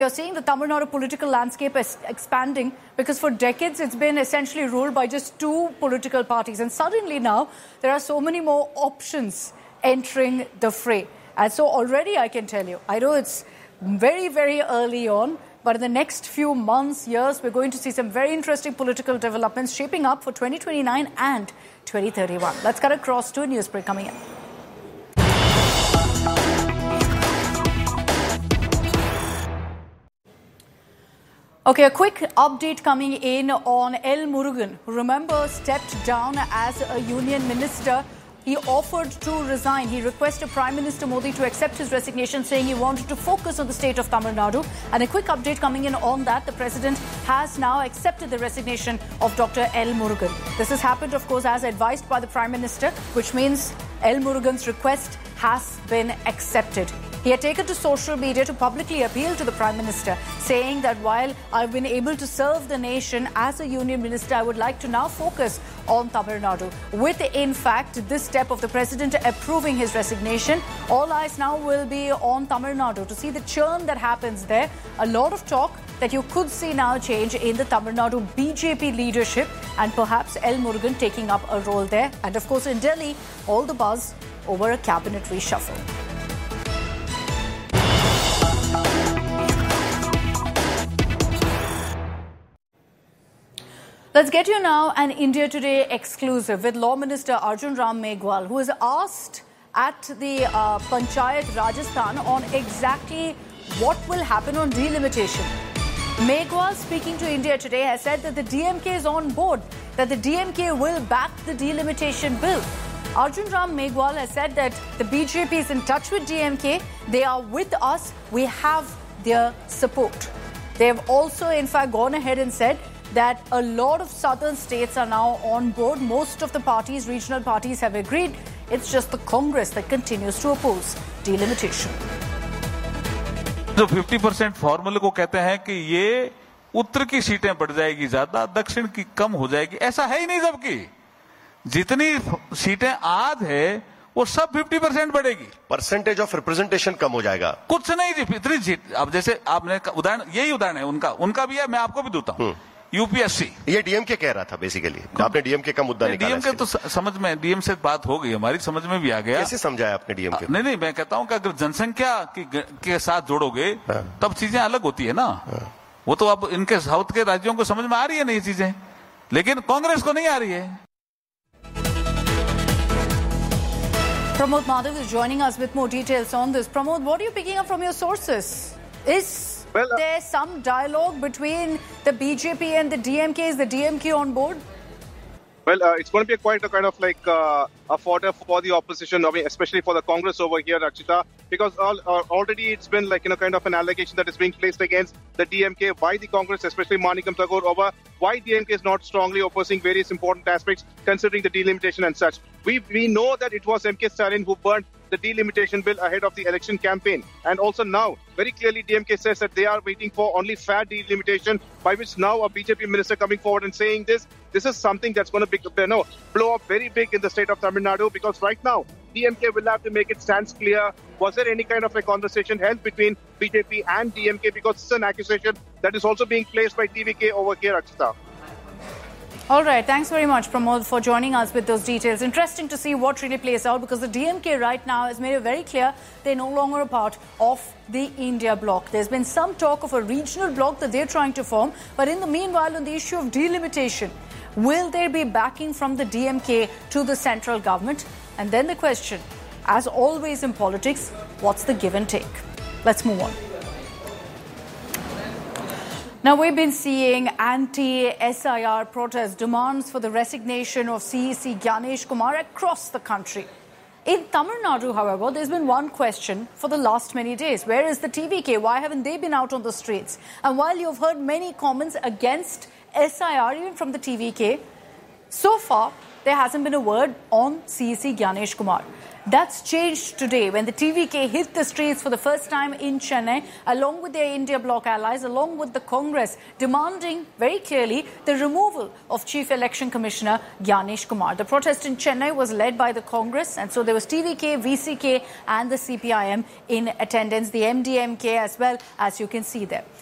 You're seeing the Tamil Nadu political landscape is expanding because for decades it's been essentially ruled by just two political parties. And suddenly now there are so many more options entering the fray. And so already I can tell you, I know it's very, very early on, but in the next few months, years, we're going to see some very interesting political developments shaping up for 2029 and 2031. Let's cut across to a news break coming in. Okay, a quick update coming in on L. Murugan, who remember stepped down as a union minister. He offered to resign. He requested Prime Minister Modi to accept his resignation, saying he wanted to focus on the state of Tamil Nadu. And a quick update coming in on that. The President has now accepted the resignation of Dr. L. Murugan. This has happened, of course, as advised by the Prime Minister, which means L. Murugan's request has been accepted. He had taken to social media to publicly appeal to the Prime Minister, saying that while I've been able to serve the nation as a union minister, I would like to now focus on Tamil Nadu. With, in fact, this step of the President approving his resignation, all eyes now will be on Tamil Nadu to see the churn that happens there. A lot of talk that you could see now change in the Tamil Nadu BJP leadership and perhaps L. Murugan taking up a role there. And of course in Delhi, all the buzz over a cabinet reshuffle. Let's get you now an India Today exclusive with Law Minister Arjun Ram Meghwal, who is asked at the Panchayat Rajasthan on exactly what will happen on delimitation. Meghwal, speaking to India Today, has said that the DMK is on board, that the DMK will back the delimitation bill. Arjun Ram Meghwal has said that the BJP is in touch with DMK. They are with us. We have their support. They have also, in fact, gone ahead and said that a lot of southern states are now on board. Most of the parties, regional parties, have agreed. It's just the Congress that continues to oppose delimitation. जो 50% फॉर्मूले को कहते हैं कि ये उत्तर की सीटें बढ़ जाएगी ज्यादा, दक्षिण की कम हो जाएगी, ऐसा है ही नहीं। सबकी जितनी सीटें आज है वो सब 50% बढ़ेगी। परसेंटेज ऑफ रिप्रेजेंटेशन कम हो जाएगा। कुछ नहीं जी, इतनी सीट। अब जैसे आपने उदाहरण, यही उदाहरण है उनका भी है, मैं आपको भी देता हूँ। यूपीएससी, ये डीएमके कह रहा था बेसिकली। आपने डीएमके का मुद्दा निकाला। डीएमके तो समझ में, डीएम से बात हो गई, हमारी समझ में भी आ गया। कैसे समझाया आपने डीएमके? नहीं, मैं कहता हूं कि अगर जनसंख्या के साथ जोड़ोगे तब चीजें अलग होती है ना। वो तो अब इनके साउथ के राज्यों को समझ में आ रही है नई चीजें, लेकिन कांग्रेस को नहीं आ रही है। Pramod Madhav is joining us with more details on this. Pramod, what are you picking up from your sources? Is there some dialogue between the BJP and the DMK? Is the DMK on board? Well, it's going to be quite a kind of like a fodder for the opposition, I mean, especially for the Congress over here, Rakshita, because already it's been like, kind of an allegation that is being placed against the DMK by the Congress, especially Manikam Tagore, over why DMK is not strongly opposing various important aspects, considering the delimitation and such. We know that it was M.K. Stalin who burned the delimitation bill ahead of the election campaign. And also now, very clearly, DMK says that they are waiting for only fair delimitation, by which now a BJP minister coming forward and saying this is something that's going to blow up very big in the state of Tamil Nadu, because right now, DMK will have to make its stance clear. Was there any kind of a conversation held between BJP and DMK? Because it's an accusation that is also being placed by TVK over here, Akshita. All right. Thanks very much, Pramod, for joining us with those details. Interesting to see what really plays out, because the DMK right now has made it very clear they're no longer a part of the India bloc. There's been some talk of a regional bloc that they're trying to form. But in the meanwhile, on the issue of delimitation, will there be backing from the DMK to the central government? And then the question, as always in politics, what's the give and take? Let's move on. Now, we've been seeing anti-SIR protest demands for the resignation of CEC Gyanesh Kumar across the country. In Tamil Nadu, however, there's been one question for the last many days. Where is the TVK? Why haven't they been out on the streets? And while you've heard many comments against SIR, even from the TVK, so far, there hasn't been a word on CEC Gyanesh Kumar. That's changed today when the TVK hit the streets for the first time in Chennai, along with their India bloc allies, along with the Congress, demanding very clearly the removal of Chief Election Commissioner Gyanesh Kumar. The protest in Chennai was led by the Congress, and so there was TVK, VCK and the CPIM in attendance, the MDMK as well, as you can see there.